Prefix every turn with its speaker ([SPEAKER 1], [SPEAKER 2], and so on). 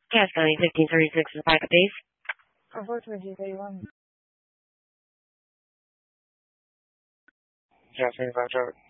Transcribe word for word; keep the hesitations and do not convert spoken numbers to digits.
[SPEAKER 1] Cash value fifteen thirty-six is the packet, please.
[SPEAKER 2] Unfortunately, thirty-one.
[SPEAKER 3] Yeah, twenty-five,